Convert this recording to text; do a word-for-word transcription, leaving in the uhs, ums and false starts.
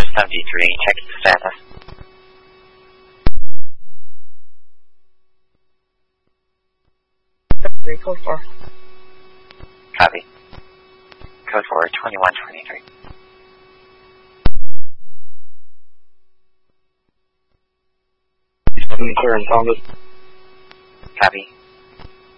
seventy-three, checking status. Three, code four. Copy. Code four, twenty-one twenty-three. Clear and Thomas. Copy.